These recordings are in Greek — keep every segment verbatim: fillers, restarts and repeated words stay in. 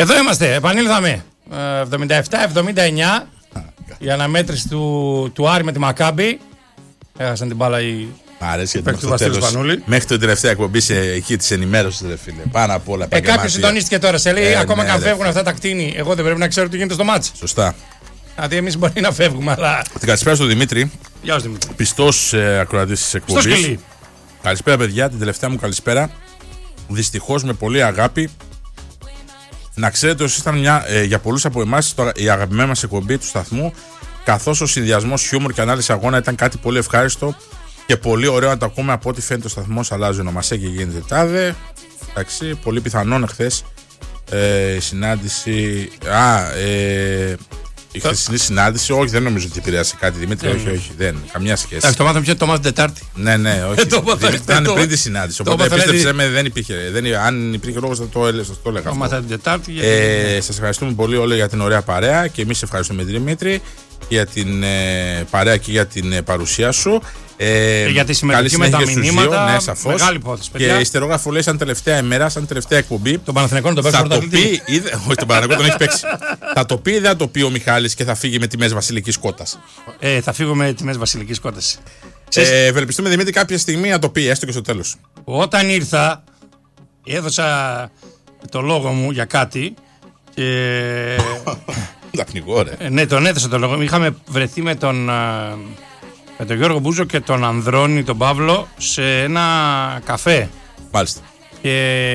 Εδώ είμαστε, επανήλθαμε. εβδομήντα επτά εβδομήντα εννιά η αναμέτρηση του, του Άρη με τη Μακάμπι. Έχασαν την μπάλα οι παίκτες του Βασίλου Σπανούλη. Μέχρι την τελευταία εκπομπή σε, εκεί τη ενημέρωση, δε φίλε. Πάνω απ' όλα. Ε, Κάποιο συντονίστηκε τώρα. Σε λέει: ε, ακόμα ναι, και αν ρε, φεύγουν αυτά τα κτίνη, εγώ δεν πρέπει να ξέρω τι γίνεται στο μάτς. Σωστά. Δηλαδή, εμείς μπορεί να φεύγουμε, αλλά. Την καλησπέρα στον Δημήτρη. Γεια σου, Δημήτρη. Πιστός ε, ακροατής της εκπομπής. Καλησπέρα, παιδιά. Την τελευταία μου καλησπέρα. Δυστυχώς με πολύ αγάπη. Να ξέρετε ότι ήταν μια, ε, για πολλούς από εμάς η αγαπημένη μας εκπομπή του σταθμού, καθώς ο συνδυασμός χιούμορ και ανάλυση αγώνα ήταν κάτι πολύ ευχάριστο και πολύ ωραίο να το ακούμε. Από ό,τι φαίνεται ο σταθμός αλλάζει ονομασία και γίνεται τάδε. Εντάξει, πολύ πιθανόν εχθές ε, η συνάντηση. Α, ε, η χθεσινή συνάντηση, όχι, δεν νομίζω ότι επηρέασε κάτι, Δημήτρη. Mm. Όχι, όχι, δεν. Καμιά σχέση. Εντάξει, το μάθαμε πιο το μάθαμε την Τετάρτη. Ναι, ναι, όχι. Ήταν πριν τη συνάντηση. Οπότε πίστεψε με, δεν υπήρχε. Δεν, αν υπήρχε λόγο, θα το έλεγα. Το έλεγα. Το μάθαμε την Τετάρτη. Ε, Σας ευχαριστούμε πολύ όλοι για την ωραία παρέα και εμείς ευχαριστούμε, Δημήτρη, για την ε, παρέα και για την ε, παρουσία σου. Ε, για τη συμμετοχή με τα μηνύματα. Ναι, σαφώς. Μεγάλη υπόθεση, παιδιά. Και η στερόγραφο λέει σαν τελευταία ημέρα, σαν τελευταία εκπομπή. Τον Παναθηναϊκό τον θα το πει. Είδε, όχι, τον Παναθηναϊκό τον έχει παίξει. Θα το πει ή δεν θα το πει ο Μιχάλης και θα φύγει με τιμές βασιλικής κότας? Ε, θα φύγω με τιμές βασιλικής κότας. Ε, ευελπιστούμε, Δημήτρη, κάποια στιγμή να το πει, έστω και στο τέλος. Όταν ήρθα, έδωσα το λόγο μου για κάτι. Και... Τα πνιγώ, ρε. Ε, ναι, τον έδωσα το λόγο. Είχαμε βρεθεί με τον. Με τον Γιώργο Μπούζο και τον Ανδρώνη τον Παύλο σε ένα καφέ. Μάλιστα. Και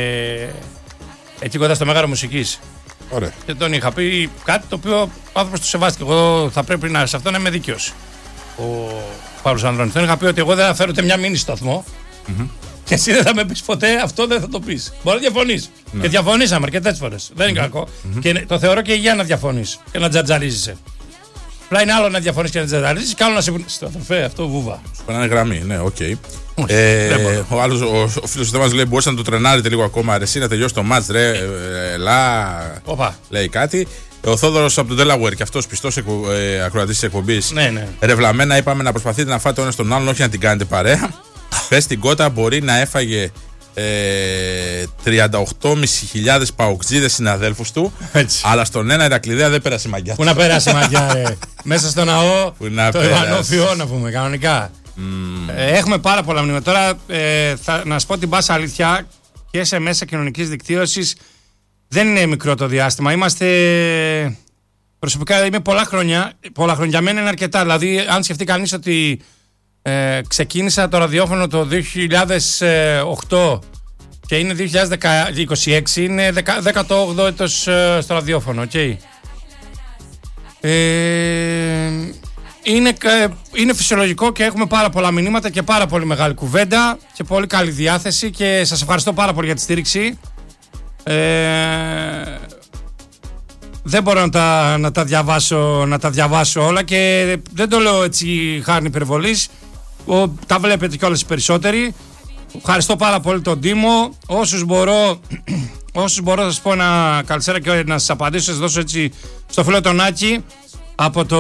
εκεί κοντά στο Μέγαρο Μουσικής. Ωραία. Και τον είχα πει κάτι το οποίο ο άνθρωπος του σεβάστηκε. Εγώ θα πρέπει να, σε αυτό να είμαι δίκαιος. Ο Παύλος Ανδρώνης. Τον είχα πει ότι εγώ δεν θα φέρω ούτε μια μήνυ σταθμό. Mm-hmm. Και εσύ δεν θα με πεις ποτέ, αυτό δεν θα το πεις. Μπορεί να διαφωνείς. Ναι. Και διαφωνήσαμε αρκετές φορές. Δεν είναι mm-hmm. κακό. Mm-hmm. Και το θεωρώ και υγεία να διαφωνείς και να τζατζαρίζεσαι. Απλά είναι άλλο να διαφωνείς και να τζατζαρίζεις και άλλο να σε. Στο αδερφέ, αυτό βούβα. Περνάνε γραμμή, ναι, οκ. Okay. Ε, ο άλλος, ο, ο φίλος του μας λέει: μπορείς να το τρενάρετε λίγο ακόμα. Ρε, εσύ να τελειώσει το μάτς, ρε. Ελά. Λέει κάτι. Ο Θόδωρος από τον Delaware και αυτός πιστός εκπο, ε, ακροατής της εκπομπής. Ναι, ναι. Ρευλαμένα είπαμε να προσπαθείτε να φάτε ο ένας τον άλλον, όχι να την κάνετε παρέα. Πες την κότα, μπορεί να έφαγε ε, τριάντα οκτώ χιλιάδες πεντακόσιους παοκτζίδες συναδέλφους του. Έτσι. Αλλά στον ένα Ηρακλειδέα δεν πέρασε μαγιά. Πού να πέρασε μαγιά, ρε. Μέσα στο ναό. Το Ιβανόφιό να πούμε, κανονικά. Mm. Ε, έχουμε πάρα πολλά μνήματα. Τώρα ε, θα, να σου πω την πάσα αλήθεια, και σε μέσα κοινωνικής δικτύωσης δεν είναι μικρό το διάστημα. Είμαστε. Προσωπικά είμαι πολλά χρόνια. Πολλά χρόνια μένα είναι αρκετά. Δηλαδή, αν σκεφτεί κανείς ότι ε, ξεκίνησα το ραδιόφωνο το δύο χιλιάδες οκτώ και είναι δύο χιλιάδες είκοσι έξι, είναι δέκατο όγδοο έτος ε, στο ραδιόφωνο. Okay. Ε, είναι, είναι φυσιολογικό και έχουμε πάρα πολλά μηνύματα και πάρα πολύ μεγάλη κουβέντα και πολύ καλή διάθεση και σας ευχαριστώ πάρα πολύ για τη στήριξη. Ε, δεν μπορώ να τα, να, τα διαβάσω, να τα διαβάσω όλα και δεν το λέω έτσι χάρη υπερβολής. Ο, τα βλέπετε κιόλας οι περισσότεροι. Ευχαριστώ πάρα πολύ τον Τίμο. Όσους μπορώ, όσους μπορώ θα σας πω ένα καλησπέρα και να σας απαντήσω. Σας δώσω έτσι στο φίλο τον Άκη από το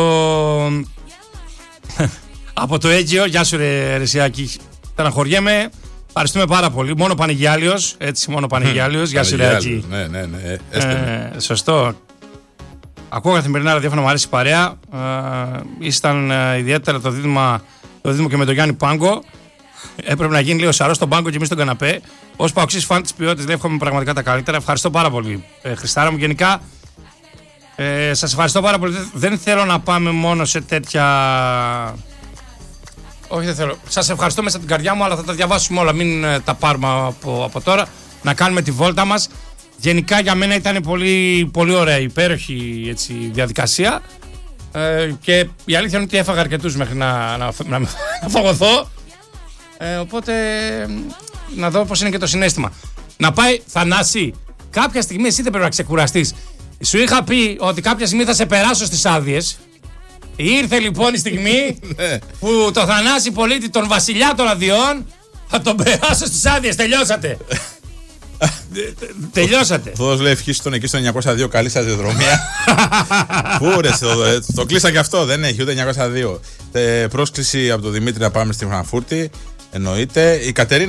από το Αίγυο. Γεια σου ρε Ρεσιάκη. Στεναχωριέμαι. Ευχαριστούμε πάρα πολύ. Μόνο Πανηγιάλιος. Έτσι, μόνο Πανηγιάλιος. Γεια σου ρε Άκη. Ναι, ναι, ναι. Ε, σωστό. Ακούω καθημερινά ραδιόφωνο, μου αρέσει η παρέα. Ε, ήσταν ε, ιδιαίτερα το δίδυμο, το δίδυμο και με τον Γιάννη Πάγκο. Έπρεπε να γίνει λίγο σαρό στον πάγκο και εμείς στον καναπέ. Ως παοξής φαν της ποιότητας, λέει, εύχομαι πραγματικά τα καλύτερα. Ευχαριστώ πάρα πολύ, ε, Χριστάρα μου. Γενικά, ε, σας ευχαριστώ πάρα πολύ. Δεν θέλω να πάμε μόνο σε τέτοια. Όχι, δεν θέλω. Σας ευχαριστώ μέσα από την καρδιά μου, αλλά θα τα διαβάσουμε όλα. Μην ε, τα πάρουμε από, από τώρα. Να κάνουμε τη βόλτα μας. Γενικά για μένα ήταν πολύ, πολύ ωραία, υπέροχη έτσι, διαδικασία. Ε, και η αλήθεια είναι ότι έφαγα αρκετούς μέχρι να, να, να, να φαγωθώ. Ε, οπότε να δω πώς είναι και το συναίσθημα. Να πάει, Θανάση, κάποια στιγμή εσύ δεν πρέπει να ξεκουραστείς. Σου είχα πει ότι κάποια στιγμή θα σε περάσω στις άδειες. Ήρθε λοιπόν η στιγμή που το Θανάση πολίτη, τον βασιλιά των αδειών, θα τον περάσω στις άδειες. Τελειώσατε. Τελειώσατε. Θόδωρος λέει ευχή στον εκεί στο εννιακόσια δύο, καλή σταδιοδρομία. Πού ρε, το κλείσα και αυτό, δεν έχει ούτε εννιακόσια δύο. Πρόσκληση από τον Δημήτρη να πάμε στη Φραγκφούρτη. Εννοείται. Η Κατερίνα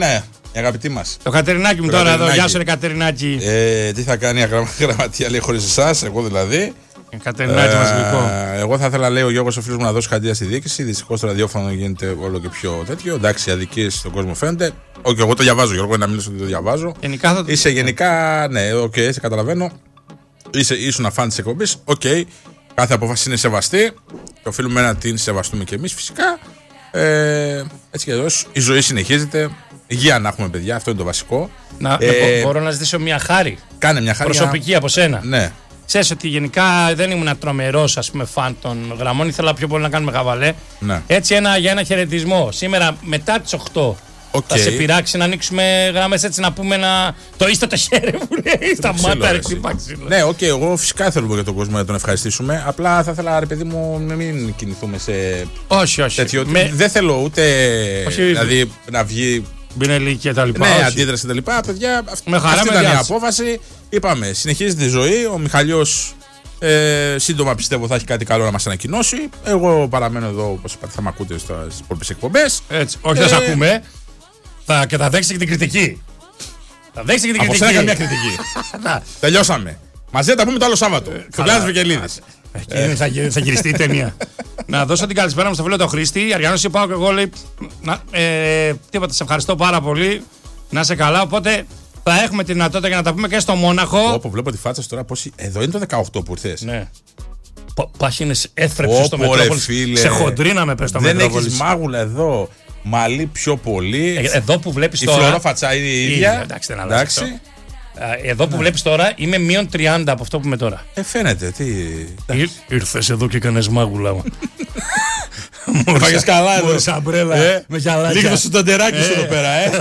Η αγαπητή μας. Το Κατερινάκι μου τώρα εδώ. Γεια σου, ρε Κατερινάκι. Ε, τι θα κάνει η γραμματεία, λέει, χωρίς εσάς, εγώ δηλαδή. Κατερινάκι μας γλυκό. Εγώ θα ήθελα, λέει ο Γιώργος ο φίλος μου, να δώσει χαρτιά στη διοίκηση. Δυστυχώς το ραδιόφωνο γίνεται όλο και πιο τέτοιο. Εντάξει, οι αδικίες στον κόσμο φαίνονται. Όχι, εγώ το διαβάζω, Γιώργο, να μιλήσω ότι το διαβάζω. Γενικά θα... Είσαι γενικά, ναι, οκ, okay, σε καταλαβαίνω. Είσαι, ήσουν αφάν της εκπομπής. Οκ, okay. Κάθε απόφαση είναι σεβαστή. Και οφείλουμε να την σεβαστούμε κι εμείς φυσικά. Ε, έτσι κι αλλιώς η ζωή συνεχίζεται. Υγεία να έχουμε, παιδιά, αυτό είναι το βασικό. Να, ε, μπορώ να ζητήσω μια χάρη. Κάνε μια χάρη. Προσωπική από σένα. Ναι. Ξέρεις ότι γενικά δεν ήμουν τρομερός, ας πούμε, φαν των γραμμών. Ήθελα πιο πολύ να κάνουμε χαβαλέ. Ναι. Έτσι, ένα, για ένα χαιρετισμό. Σήμερα μετά τις οκτώ okay. θα σε πειράξει να ανοίξουμε γραμμές, έτσι να πούμε ένα. Το είστε το χέρι μου, λέει. Σταμάτα, ρε χτύπα ξύλο. Ναι, οκ, okay, εγώ φυσικά θέλω για τον κόσμο να τον ευχαριστήσουμε. Απλά θα ήθελα, ρε παιδί μου, να μην κινηθούμε σε. Όχι, όχι. Τέτοιο, με... Δεν θέλω ούτε. Όχι, δηλαδή να βγει. Μπινελί και τα λοιπά. Ναι, όχι. αντίδραση και τα λοιπά. Παιδιά, αυτή, με χαρά, αυτή με ήταν η απόφαση. Είπαμε, συνεχίζεται η ζωή. Ο Μιχαλιός ε, σύντομα πιστεύω θα έχει κάτι καλό να μας ανακοινώσει. Εγώ παραμένω εδώ, όπως είπατε, θα με ακούτε στις υπόλοιπες εκπομπές. Έτσι, όχι, ε, θα σε ακούμε. Θα, και θα δέξετε και την κριτική. Θα δέξετε και την κριτική. Από σένα καμία κριτική. Τελειώσαμε. Μαζί τα πούμε το άλλο Σάββατο. Στο Πλάνος Βικελίδης. Ε, θα, θα γυριστεί η ταινία. Να δώσω την καλησπέρα μου στο φίλο τον Χρήστη. Αριανός είπα και εγώ, λέει. Να, ε, τίποτα, σε ευχαριστώ πάρα πολύ. Να είσαι καλά. Οπότε θα έχουμε τη δυνατότητα για να τα πούμε και στο Μόναχο. Όπω βλέπω τη φάτσα τώρα, πώς... εδώ είναι το δεκαοκτώ που ήρθες. Ναι. Πάχινες έθρεψες στο Μετρόπολης. Σε χοντρίναμε πες στο Μετρόπολης. Δεν έχεις μάγουλα εδώ. Μαλλί πιο πολύ. Ε, εδώ που βλέπεις η τώρα. Η φλωρόφατσα είναι η ίδια. Εντάξει, δεν αλλάζει. Εδώ που ναι. βλέπεις τώρα είμαι μείον τριάντα από αυτό που είμαι τώρα. Ε, φαίνεται. Τι... Ήρθες εδώ και έκανες μάγουλα μου. Μου φάγες καλά εδώ. Μόλις αμπρέλα. Ε, με γυαλάκια. Λίγο στο τεράκι σου εδώ πέρα, ε.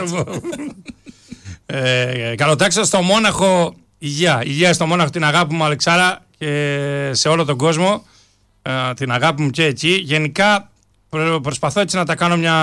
ε Καλοτάξα στο Μόναχο. Υγεία. Υγεία στο Μόναχο, την αγάπη μου, Αλεξάρα, και σε όλο τον κόσμο. Ε, την αγάπη μου και εκεί. Γενικά προ, προσπαθώ έτσι να τα κάνω μια...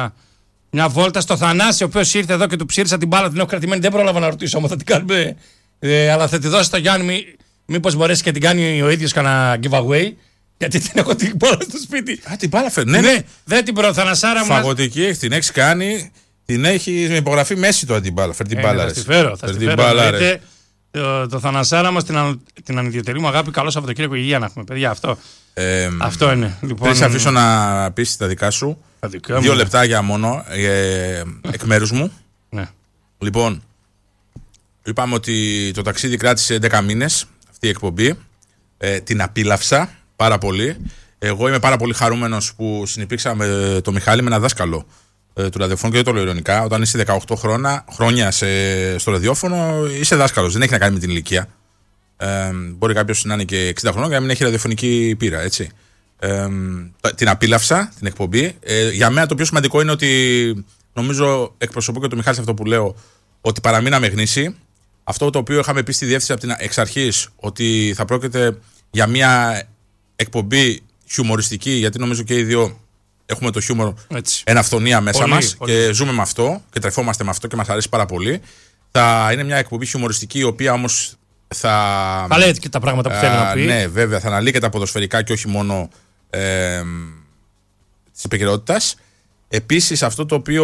Μια βόλτα στο Θανάση, ο οποίος ήρθε εδώ και του ψήρισα την μπάλα, την έχω κρατημένη. Δεν πρόλαβα να ρωτήσω, όμως θα την κάνουμε. Ε, αλλά θα τη δώσω στο Γιάννη, μή, μήπως μπορέσει και την κάνει ο ίδιος κανένα giveaway. Γιατί την έχω την μπάλα στο σπίτι. Α, την μπάλα φέρνει. Ναι, ναι, δεν την προθανασάρα μου. Φαγωτική, έχει την έχει κάνει. Την έχει με υπογραφή μέση τώρα την μπάλα. Φέρνει την μπάλα. Θα τη φέρω. Θα τη φέρω. Το, το Θανασάρα μας, την, την ανιδιωτερή μου αγάπη. Καλό Σαββατοκύριακο, υγεία να έχουμε, παιδιά. Αυτό, ε, αυτό είναι. Λοιπόν, πριν σε αφήσω να πεις τα δικά σου. Δύο λεπτάκια μόνο ε, εκ μέρους μου. Ναι. Λοιπόν, είπαμε ότι το ταξίδι κράτησε έντεκα μήνες αυτή η εκπομπή. Ε, την απίλαυσα πάρα πολύ. Εγώ είμαι πάρα πολύ χαρούμενος που συνυπήρξα με τον Μιχάλη, με ένα δάσκαλο ε, του ραδιοφώνου, και δεν το λέω ειρωνικά. Όταν είσαι δεκαοκτώ χρόνια, χρόνια σε, στο ραδιόφωνο, είσαι δάσκαλος. Δεν έχει να κάνει με την ηλικία. Ε, μπορεί κάποιος να είναι και εξήντα χρόνια και να μην έχει ραδιοφωνική πείρα, έτσι. Ε, την απίλαυσα την εκπομπή. Ε, για μένα το πιο σημαντικό είναι ότι νομίζω εκπροσωπώ και το Μιχάλη σε αυτό που λέω, ότι παραμείναμε γνήσιοι. Αυτό το οποίο είχαμε πει στη διεύθυνση από την εξ αρχής, ότι θα πρόκειται για μια εκπομπή χιουμοριστική, γιατί νομίζω και οι δύο έχουμε το χιούμορ εν αυθονία μέσα πολύ, μας πολύ. Και ζούμε με αυτό και τρεφόμαστε με αυτό και μας αρέσει πάρα πολύ. Θα είναι μια εκπομπή χιουμοριστική, η οποία όμως θα. Θα λέει και τα πράγματα που θέλει να πει. Ναι, βέβαια, θα αναλύει και τα ποδοσφαιρικά και όχι μόνο ε, της επικαιρότητας. Επίσης, αυτό το οποίο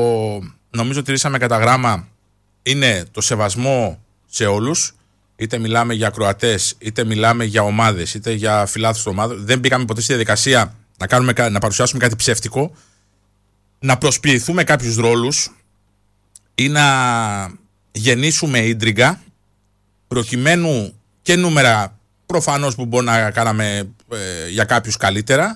νομίζω τηρήσαμε κατά γράμμα είναι το σεβασμό σε όλους. Είτε μιλάμε για ακροατές, είτε μιλάμε για ομάδες, είτε για φιλάθλους των ομάδων. Δεν μπήκαμε ποτέ στη διαδικασία να, κάνουμε, να παρουσιάσουμε κάτι ψεύτικο, να προσποιηθούμε κάποιους ρόλους ή να γεννήσουμε ίντριγκα, προκειμένου και νούμερα προφανώς που μπορεί να κάναμε ε, για κάποιους καλύτερα,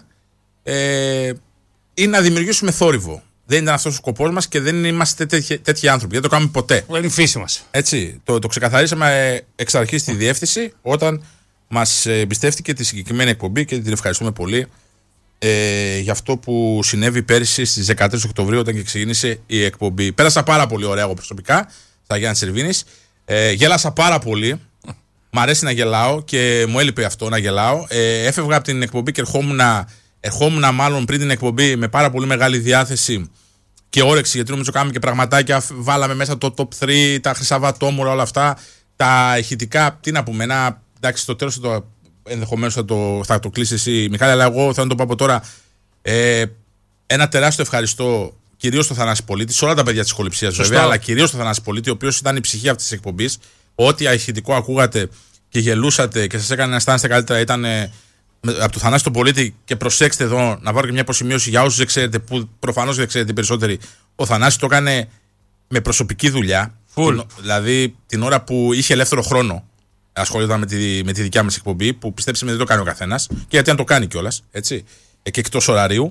ε, ή να δημιουργήσουμε θόρυβο. Δεν ήταν αυτός ο σκοπός μας και δεν είμαστε τέτοιοι, τέτοιοι άνθρωποι. Δεν το κάνουμε ποτέ. Δεν είναι η φύση μας. Έτσι. Το, το ξεκαθαρίσαμε εξ αρχής στη διεύθυνση όταν μας εμπιστεύτηκε τη συγκεκριμένη εκπομπή και την ευχαριστούμε πολύ ε, για αυτό που συνέβη πέρυσι στις δεκατρείς Οκτωβρίου όταν και ξεκίνησε η εκπομπή. Πέρασα πάρα πολύ ωραία εγώ προσωπικά στα Γιάννη Σερβίνης. Ε, γέλασα πάρα πολύ. Μ' αρέσει να γελάω και μου έλειπε αυτό να γελάω. Ε, έφευγα από την εκπομπή και ερχόμουν, ερχόμουν μάλλον πριν την εκπομπή με πάρα πολύ μεγάλη διάθεση και όρεξη, γιατί νομίζω κάναμε και πραγματάκια. Βάλαμε μέσα το top τρία, τα χρυσαβατόμουρα, όλα αυτά. Τα ηχητικά, τι να πούμε. Ένα, εντάξει, στο τέλος το, ενδεχομένως θα το, θα το κλείσει εσύ, Μιχάλη, αλλά εγώ θα το πω από τώρα. Ε, ένα τεράστιο ευχαριστώ κυρίως τον Θανάση Πολίτη, σε όλα τα παιδιά της Χοληψίας βέβαια, αλλά κυρίως τον Θανάση Πολίτη, ο οποίος ήταν η ψυχή αυτής της εκπομπής. Ό,τι ηχητικό ακούγατε και γελούσατε και σας έκανε να αισθάνεστε καλύτερα ήταν ε, από τον Θανάση τον Πολίτη. Και προσέξτε εδώ, να βάλω και μια υποσημείωση για όσους δεν ξέρετε, που προφανώς δεν ξέρετε οι περισσότεροι. Ο Θανάσης το έκανε με προσωπική δουλειά. Την, δηλαδή την ώρα που είχε ελεύθερο χρόνο. Ασχολιόταν με τη, με τη δικιά μας εκπομπή, που πιστέψτε με δεν το κάνει ο καθένας. Και γιατί αν το κάνει κιόλας, έτσι, και εκτός ωραρίου.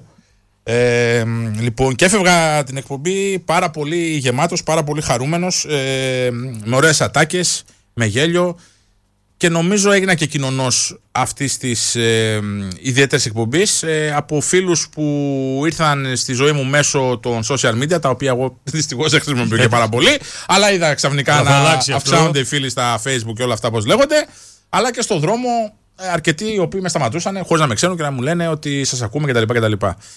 Ε, λοιπόν, και έφευγα την εκπομπή πάρα πολύ γεμάτος, πάρα πολύ χαρούμενος, ε, με ωραίες ατάκες, με γέλιο, και νομίζω έγινα και κοινωνός αυτής της ε, ιδιαίτερης εκπομπής ε, από φίλους που ήρθαν στη ζωή μου μέσω των social media, τα οποία εγώ δυστυχώς δεν χρησιμοποιώ και πάρα πολύ, αλλά είδα ξαφνικά να αυξάνονται οι φίλοι στα Facebook και όλα αυτά πώς λέγονται, αλλά και στον δρόμο ε, αρκετοί οι οποίοι με σταματούσαν χωρίς να με ξέρουν και να μου λένε ότι σας ακούμε κτλ.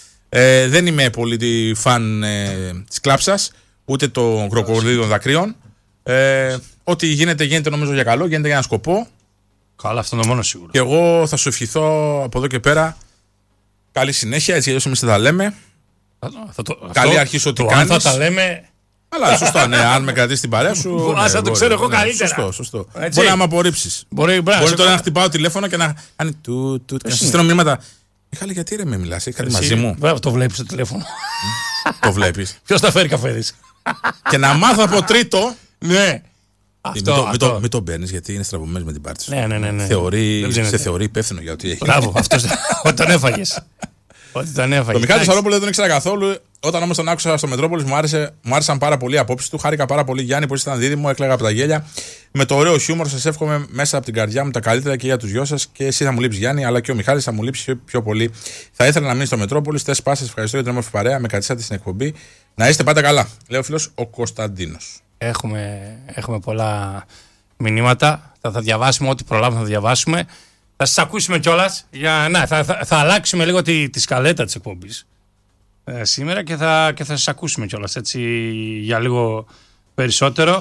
Ε, δεν είμαι πολύ φαν ε, της κλάψας, ούτε των κροκοδίλων δακρύων. Ε, ό,τι γίνεται, γίνεται νομίζω για καλό, γίνεται για ένα σκοπό. Καλά, αυτό είναι το μόνο σίγουρο. Και εγώ θα σου ευχηθώ από εδώ και πέρα καλή συνέχεια, έτσι αλλιώς εμείς θα τα λέμε. Θα το, καλή αυτό, αρχή ό,τι το κάνεις. Αν θα τα λέμε. Αλλά σωστό, ναι, αν με κρατήσεις την παρέα σου. Ας ναι, θα το ξέρω εγώ ναι, καλύτερα. Σωστό, σωστό. Μπορεί να με απορρίψεις. Μπορεί, μπορεί, μπορεί τώρα να χτυπάω τηλέφωνο και να κάνει του, του, και να συστήνω μηνύματα. Μιχάλη, γιατί ρε με μιλάς, έχει κάτι μαζί μου. Βέβαια, το βλέπεις το τηλέφωνο. Το βλέπεις. Ποιος θα φέρει καφέδες. Και να μάθω από τρίτο. Ναι. Αυτό, μην, το, αυτό. Μην, το, το παίρνεις γιατί είναι στραβωμένος με την πάρτι σου. Ναι, ναι, ναι, ναι. Θεωρεί, σε θεωρεί υπεύθυνο για ό,τι έχει. Μπράβο, αυτός. Ότι τον έφαγες. Ότι τον έφαγες. Το Μιχάλη Σαρόπουλο δεν τον ήξερα καθόλου. Όταν όμως τον άκουσα στο Μετρόπολης μου, άρεσε, μου άρεσαν πάρα πολύ οι απόψεις του. Χάρηκα πάρα πολύ, Γιάννη, που ήσταν δίδυμο, έκλαιγα από τα γέλια. Με το ωραίο χιούμορ σας εύχομαι μέσα από την καρδιά μου τα καλύτερα και για τους δυο σας. Και εσύ θα μου λείψεις, Γιάννη, αλλά και ο Μιχάλης θα μου λείψει πιο πολύ. Θα ήθελα να μείνει στο Μετρόπολης. Τε σπάσε, ευχαριστώ για την όμορφη παρέα. Με κρατήσατε στην εκπομπή. Να είστε πάντα καλά. Λέω φίλος ο Κωνσταντίνος. Έχουμε, έχουμε πολλά μηνύματα. Θα, θα διαβάσουμε ό,τι προλάβουμε, θα διαβάσουμε. Θα σας ακούσουμε κιόλας. Για, να, θα, θα, θα αλλάξουμε λίγο τη, τη σκαλέτα της εκπομπής ε, σήμερα και θα, και θα σας ακούσουμε κιόλας έτσι για λίγο περισσότερο.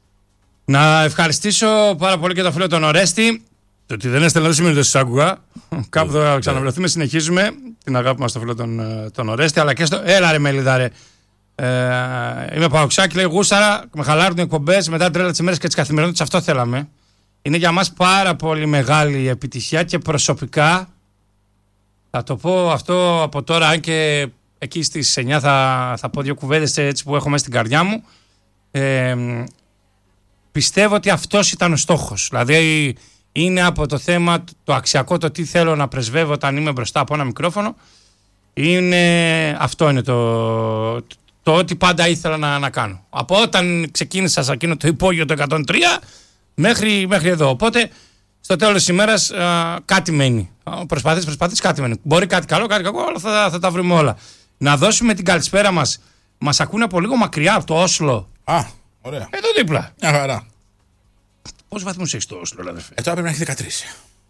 Να ευχαριστήσω πάρα πολύ και τον φίλο τον Ορέστη. Το ότι δεν έστελνα δεν σημαίνει ότι σας άκουγα. Κάπου θα ξαναβληθούμε, συνεχίζουμε την αγάπη μας στον φίλο τον, τον Ορέστη, αλλά και στο. Έλα ρε Μελίδα ρε. Ε, είμαι Παοξάκη, λέει γούσταρα, με χαλάρουν οι εκπομπές μετά την τρέλα της ημέρας και της καθημερινότητας. Αυτό θέλαμε. Είναι για μας πάρα πολύ μεγάλη επιτυχία και προσωπικά θα το πω αυτό από τώρα, αν και εκεί στις εννιά θα, θα πω δύο κουβέντες έτσι που έχω μέσα στην καρδιά μου. Ε, πιστεύω ότι αυτός ήταν ο στόχος. Δηλαδή είναι από το θέμα το αξιακό, το τι θέλω να πρεσβεύω όταν είμαι μπροστά από ένα μικρόφωνο. Είναι, αυτό είναι το, το, το ότι πάντα ήθελα να, να κάνω. Από όταν ξεκίνησα σε εκείνο το υπόγειο το εκατόν τρία μέχρι, μέχρι εδώ. Οπότε στο τέλος της ημέρας α, κάτι μένει. Προσπαθείς, προσπαθείς, κάτι μένει. Μπορεί κάτι καλό, κάτι κακό, αλλά θα, θα τα βρούμε όλα. Να δώσουμε την καλησπέρα μας. Μας ακούνε από λίγο μακριά από το Όσλο. Α, ωραία. Εδώ δίπλα. Μια χαρά. Πόσους βαθμούς έχεις το Όσλο, αδερφέ? Ε, τώρα πρέπει να έχει δεκατρείς.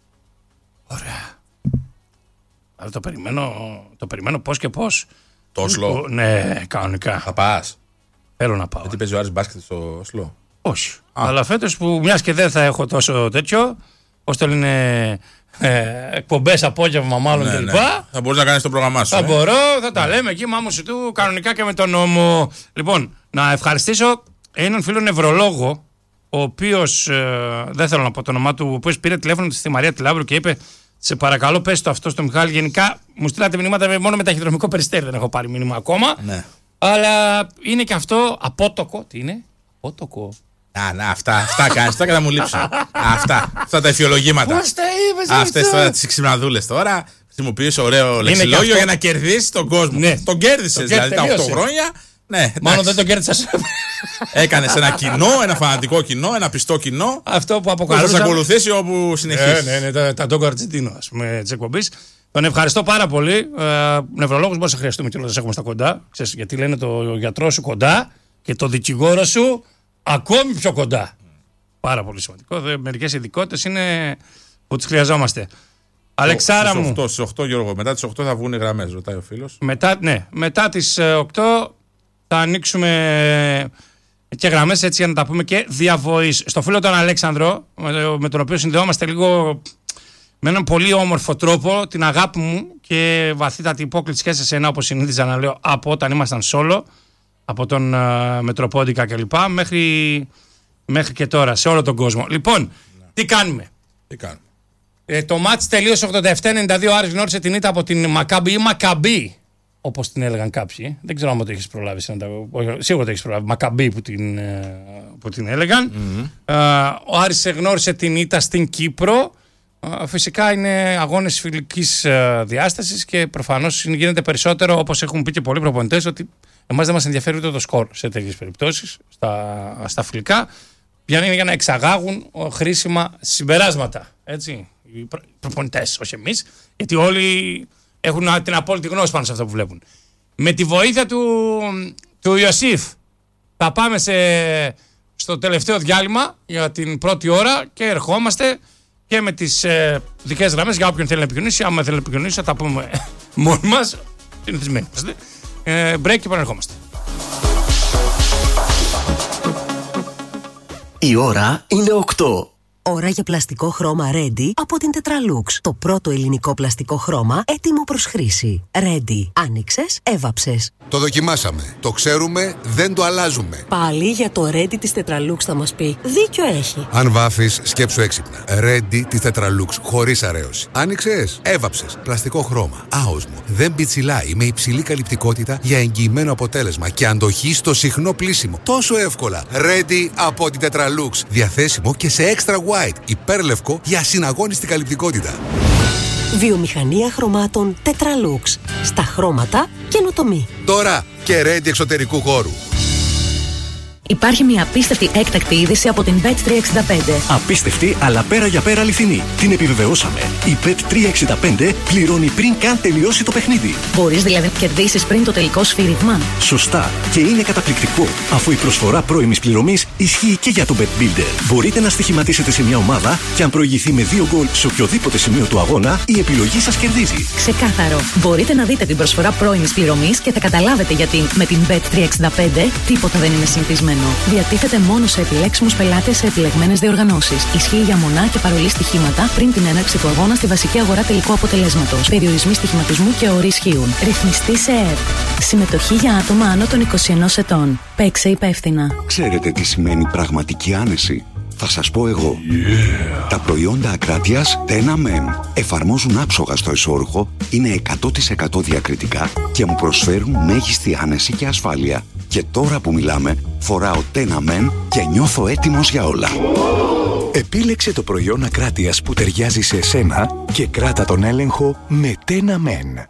Ωραία. Αλλά το περιμένω, το περιμένω πώς και πώς. Το Όσλο. Ναι, κανονικά. Θα πας? Θέλω να πάω. Γιατί παίζει ο Άρης μπάσκετ στο Όσλο? Όχι. Α. Αλλά φέτος που μιας και δεν θα έχω τόσο τέτοιο, πώς το λένε, ε, εκπομπές απόγευμα μάλλον ναι, κλπ. Ναι. Θα μπορείς να κάνεις το πρόγραμμά σου. Θα ε? μπορώ, θα τα λέμε εκεί, μάμουσι του, κανονικά και με τον νόμο. Λοιπόν, να ευχαριστήσω έναν φίλο νευρολόγο, ο οποίος, ε, δεν θέλω να πω το όνομά του, ο οποίος πήρε τηλέφωνο στη Μαρία Τηλάβρου και είπε: σε παρακαλώ, πες το αυτό στο Μιχάλη. Γενικά μου στείλατε μηνύματα μόνο με ταχυδρομικό περιστέρι, δεν έχω πάρει μήνυμα ακόμα. Ναι. Αλλά είναι και αυτό απότοκο. Τι είναι? Απότοκο. Α, να, αυτά, αυτά κάνεις, αυτά και θα μου λείψουν. αυτά, αυτά τα εφιολογήματα. Πώς τα είπες? Αυτές τώρα τις ξυπναδούλες τώρα. Χρησιμοποιείς ωραίο λεξιλόγιο αυτό για να κερδίσεις τον κόσμο. Ναι. Τον κέρδισες δηλαδή τα οκτώ χρόνια. Ναι, μάλλον δεν τον κέρδισα. Έκανες ένα κοινό, ένα φανατικό κοινό, ένα πιστό κοινό. Αυτό που που θα σε ακολουθήσει όπου συνεχίσεις. Ναι, ναι, ναι, τα Ντόγκο Αρτζεντίνο της εκπομπής. Τον ευχαριστώ πάρα πολύ. Ε, νευρολόγος μπορεί να χρειαστούμε και όλα τα έχουμε στα κοντά. Ξέρεις, γιατί λένε το γιατρό σου κοντά και το δικηγόρο σου ακόμη πιο κοντά. Mm. Πάρα πολύ σημαντικό. Μερικές ειδικότητες είναι που τις χρειαζόμαστε. Το, Αλεξάρα μου. Στις οκτώ, Γιώργο, μετά τις οκτώ θα βγουν οι γραμμές, ρωτάει ο φίλος. Μετά, ναι, μετά τις οκτώ θα ανοίξουμε και γραμμές έτσι για να τα πούμε και διαβοής. Στο φίλο τον Αλέξανδρο, με τον οποίο συνδεόμαστε λίγο με έναν πολύ όμορφο τρόπο, την αγάπη μου και βαθύτατη υπόκληση και σε σένα, όπως συνήθιζα να λέω, από όταν ήμασταν solo, από τον uh, Μετροπόντικα κλπ. Μέχρι, μέχρι και τώρα, σε όλο τον κόσμο. Λοιπόν, ναι. τι κάνουμε. Τι κάνουμε. Ε, το μάτς τελείωσε ογδόντα επτά ενενήντα δύο, ο Άρης γνώρισε την ήττα από την Μακάμπι ή Μακαμπί, όπως την έλεγαν κάποιοι. Δεν ξέρω αν το έχεις προλάβει. Σίγουρα το έχεις προλάβει. Μακαμπί που την, που την έλεγαν. Mm-hmm. Ε, ο Άρης γνώρισε την ήττα στην Κύπρο. Ε, φυσικά είναι αγώνες φιλικής ε, διάστασης και προφανώς γίνεται περισσότερο, όπως έχουν πει και πολλοί προπονητές, ότι εμάς δεν μας ενδιαφέρει ούτε το σκορ σε τέτοιες περιπτώσεις, στα, στα φιλικά, για, για να εξαγάγουν χρήσιμα συμπεράσματα. Έτσι. Οι προπονητές, όχι εμείς, γιατί όλοι έχουν την απόλυτη γνώση πάνω σε αυτό που βλέπουν. Με τη βοήθεια του, του Ιωσήφ θα πάμε σε, στο τελευταίο διάλειμμα για την πρώτη ώρα και ερχόμαστε και με τις ε, δικές γραμμές για όποιον θέλει να επικοινωνήσει. Άμα θέλει να επικοινωνήσει θα τα πούμε μόνοι μας. Συνηθισμένοι είμαστε. Ε, break και επανερχόμαστε. Η ώρα είναι οκτώ. Ώρα για πλαστικό χρώμα Ready από την Tetralux. Το πρώτο ελληνικό πλαστικό χρώμα έτοιμο προς χρήση. Ready. Άνοιξες, έβαψες. Το δοκιμάσαμε. Το ξέρουμε, δεν το αλλάζουμε. Πάλι για το Ready της Tetralux θα μας πει. Δίκιο έχει. Αν βάφεις, σκέψου έξυπνα. Ready της Tetralux, χωρίς αρέωση. Άνοιξες, έβαψες. Πλαστικό χρώμα. Άοσμο. Δεν πιτσιλάει. Με υψηλή καλυπτικότητα για εγγυημένο αποτέλεσμα και αντοχή στο συχνό πλύσιμο. Τόσο εύκολα. Ready από την Tetralux. Διαθέσιμο και σε extra white. Υπέρλευκο για συναγώνιστη καλυπτικότητα. Βιομηχανία χρωμάτων Tetralux. Στα χρώματα καινοτομή. Τώρα και Ready εξωτερικού χώρου. Υπάρχει μια απίστευτη έκτακτη είδηση από την μπετ τριακόσια εξήντα πέντε. Απίστευτη, αλλά πέρα για πέρα αληθινή. Την επιβεβαιώσαμε. Η μπετ τριακόσια εξήντα πέντε πληρώνει πριν καν τελειώσει το παιχνίδι. Μπορείς δηλαδή να κερδίσεις πριν το τελικό σφύριγμα. Σωστά. Και είναι καταπληκτικό, αφού η προσφορά πρώιμης πληρωμής ισχύει και για το Bet Builder. Μπορείτε να στοιχηματίσετε σε μια ομάδα και αν προηγηθεί με δύο γκολ σε οποιοδήποτε σημείο του αγώνα, η επιλογή σας κερδίζει. Ξεκάθαρο. Μπορείτε να δείτε την προσφορά πρώιμης πληρωμής και θα καταλάβετε γιατί με την μπετ τριακόσια εξήντα πέντε τίποτα δεν είναι συνηθισμένο. Διατίθεται μόνο σε επιλέξιμους πελάτες σε επιλεγμένες διοργανώσεις. Ισχύει για μονά και παρολί στοιχήματα πριν την έναρξη του αγώνα στη βασική αγορά τελικού αποτελέσματος. Περιορισμοί στοιχηματισμού και όροι ισχύουν. Ρυθμιστή σε ΕΕΠ. Συμμετοχή για άτομα άνω των είκοσι ενός ετών. Παίξε υπεύθυνα. Ξέρετε τι σημαίνει πραγματική άνεση? Θα σας πω εγώ. Yeah. Τα προϊόντα Ακράτειας Τένα Men εφαρμόζουν άψογα στο εσώρουχο, είναι εκατό τοις εκατό διακριτικά και μου προσφέρουν μέγιστη άνεση και ασφάλεια. Και τώρα που μιλάμε, φοράω Τένα Men και νιώθω έτοιμος για όλα. Επίλεξε το προϊόν Ακράτειας που ταιριάζει σε εσένα και κράτα τον έλεγχο με Τένα Men.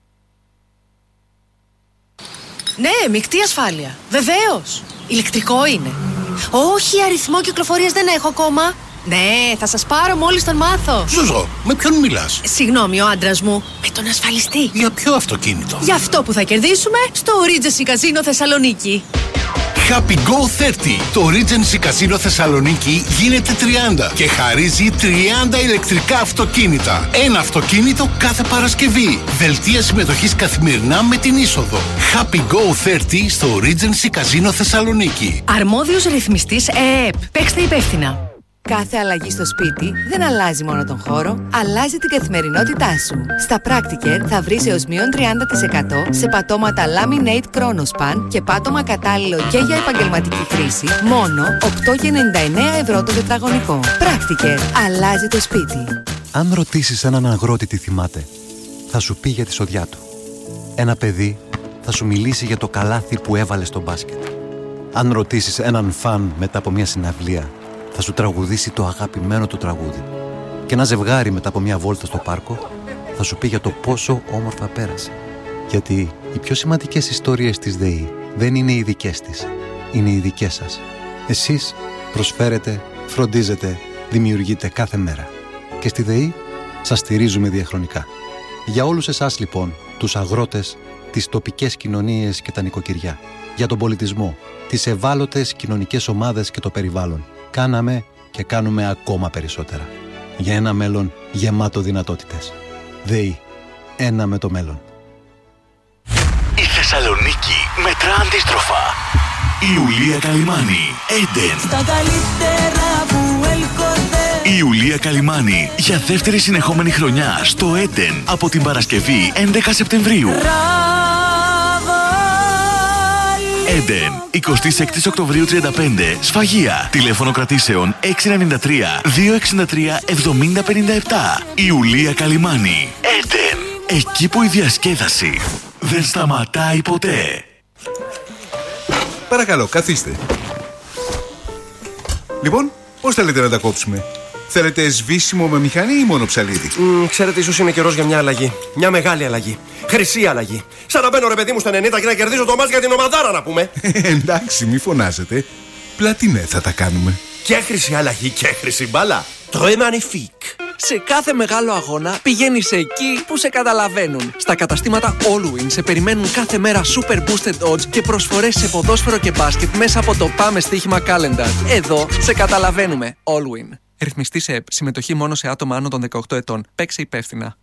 Ναι, μεικτή ασφάλεια. Βεβαίως. Ηλεκτρικό είναι. Όχι, αριθμό κυκλοφορίας δεν έχω ακόμα. Ναι, θα σας πάρω μόλις τον μάθω. Ζουζό, με ποιον μιλάς? Συγγνώμη, ο άντρας μου. Με τον ασφαλιστή. Για ποιο αυτοκίνητο? Για αυτό που θα κερδίσουμε στο Regency Casino Θεσσαλονίκη. Happy Go τριάντα. Το Regency Casino Θεσσαλονίκη γίνεται τριάντα και χαρίζει τριάντα ηλεκτρικά αυτοκίνητα. Ένα αυτοκίνητο κάθε Παρασκευή. Δελτία συμμετοχής καθημερινά με την είσοδο. Happy Go τριάντα στο Regency Casino Θεσσαλονίκη. Αρμόδιος ρυθμιστής ΕΕΠ. Παίξτε υπεύθυνα. Κάθε αλλαγή στο σπίτι δεν αλλάζει μόνο τον χώρο, αλλάζει την καθημερινότητά σου. Στα Practiker θα βρεις έως μείον τριάντα τοις εκατό σε πατώματα Laminate Chronospan και πάτωμα κατάλληλο και για επαγγελματική χρήση, μόνο οκτώ κόμμα ενενήντα εννέα ευρώ το τετραγωνικό. Practiker. Αλλάζει το σπίτι. Αν ρωτήσεις έναν αγρότη τι θυμάται, θα σου πει για τη σοδιά του. Ένα παιδί θα σου μιλήσει για το καλάθι που έβαλε στο μπάσκετ. Αν ρωτήσεις έναν φαν μετά από μια συναυλία, θα σου τραγουδήσει το αγαπημένο του τραγούδι. Και ένα ζευγάρι μετά από μια βόλτα στο πάρκο θα σου πει για το πόσο όμορφα πέρασε. Γιατί οι πιο σημαντικές ιστορίες της ΔΕΗ δεν είναι οι δικές της, είναι οι δικές σας. Εσείς προσφέρετε, φροντίζετε, δημιουργείτε κάθε μέρα. Και στη ΔΕΗ σας στηρίζουμε διαχρονικά. Για όλους εσάς λοιπόν, τους αγρότες, τις τοπικές κοινωνίες και τα νοικοκυριά. Για τον πολιτισμό, τις ευάλωτες κοινωνικές ομάδες και το περιβάλλον. Κάναμε και κάνουμε ακόμα περισσότερα. Για ένα μέλλον γεμάτο δυνατότητες. ΔΕΗ. Ένα με το μέλλον. Η Θεσσαλονίκη μετρά αντίστροφα. Η Ιουλία Καλυμάνη, Έντεν. Στα καλύτερα που έλκονται. Η Ιουλία Καλιμάνη για δεύτερη συνεχόμενη χρονιά στο Eden από την Παρασκευή έντεκα Σεπτεμβρίου. Eden, εικοστή έκτη Οκτωβρίου τριάντα πέντε, Σφαγεία. Τηλέφωνο κρατήσεων έξι εννιά τρία δύο έξι τρία εβδομήντα πενήντα επτά. Ιουλία Καλιμάνη. Eden, εκεί που η διασκέδαση δεν σταματάει ποτέ. Παρακαλώ, καθίστε. Λοιπόν, πώς θέλετε να τα κόψουμε? Θέλετε σβήσιμο με μηχανή ή μόνο ψαλίδι? Mm, ξέρετε, ίσως είναι καιρός για μια αλλαγή. Μια μεγάλη αλλαγή. Χρυσή αλλαγή. Σαν να μπαίνω ρε παιδί μου στα ενενήντα και να κερδίζω το μάτς για την ομαδάρα, να πούμε. Εντάξει, μη φωνάζετε. Πλατινέ θα τα κάνουμε. Και χρυσή αλλαγή και χρυσή μπάλα. Très magnifique. Σε κάθε μεγάλο αγώνα πηγαίνεις εκεί που σε καταλαβαίνουν. Στα καταστήματα Allwin σε περιμένουν κάθε μέρα super boosted odds και προσφορές σε ποδόσφαιρο και μπάσκετ μέσα από το Πάμε Στοίχημα Calendar. Εδώ σε καταλαβαίνουμε. Allwin. Ρυθμιστή σε ΕΠ. Συμμετοχή μόνο σε άτομα άνω των δεκαοκτώ ετών. Παίξε υπεύθυνα.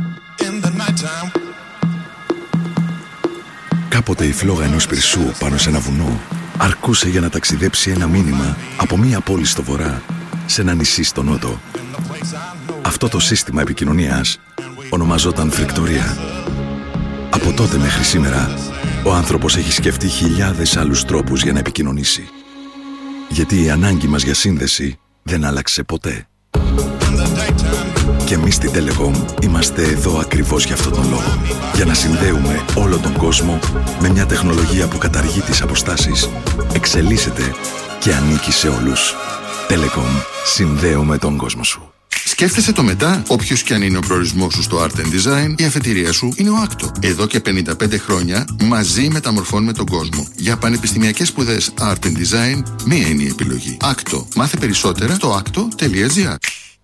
Κάποτε η φλόγα ενός πυρσού πάνω σε ένα βουνό αρκούσε για να ταξιδέψει ένα μήνυμα από μία πόλη στο βορρά σε ένα νησί στο νότο. Αυτό το σύστημα επικοινωνίας ονομαζόταν φρικτορία. Από τότε μέχρι σήμερα, ο άνθρωπος έχει σκεφτεί χιλιάδες άλλους τρόπους για να επικοινωνήσει. Γιατί η ανάγκη μας για σύνδεση δεν άλλαξε ποτέ. Και εμείς στην Telecom είμαστε εδώ ακριβώς για αυτόν τον λόγο. Για να συνδέουμε όλο τον κόσμο με μια τεχνολογία που καταργεί τις αποστάσεις, εξελίσσεται και ανήκει σε όλους. Telecom. Συνδέουμε τον κόσμο σου. Σκέφτεσαι το μετά, όποιος και αν είναι ο προορισμός σου στο Art and Design, η αφετηρία σου είναι ο άκτο. Εδώ και πενήντα πέντε χρόνια μαζί μεταμορφώνουμε τον κόσμο. Για πανεπιστημιακές σπουδές Art and Design, μία είναι η επιλογή. άκτο. Μάθε περισσότερα στο άκτο τελεία τζι άρ.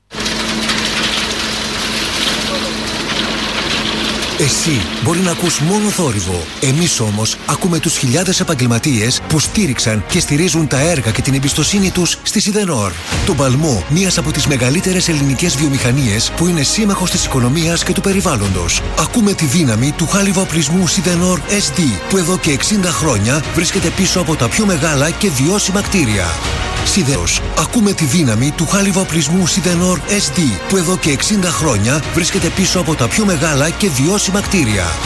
Εσύ μπορεί να ακούς μόνο θόρυβο. Εμείς όμως ακούμε τους χιλιάδες επαγγελματίες που στήριξαν και στηρίζουν τα έργα και την εμπιστοσύνη τους στη Σιδενόρ. Το παλμό, μίας από τις μεγαλύτερες ελληνικές βιομηχανίες που είναι σύμμαχος της οικονομίας και του περιβάλλοντος. Ακούμε τη δύναμη του χάλιβα-οπλισμού Σιδενόρ ες ντι που εδώ και εξήντα χρόνια βρίσκεται πίσω από τα πιο μεγάλα και βιώσιμα κτίρια. Σιδέος. Ακούμε τη δύναμη του χάλιβα-οπλισμού Σιδενόρ ες ντι που εδώ και εξήντα χρόνια βρίσκεται πίσω από τα πιο μεγάλα και βιώσιμα κτίρια.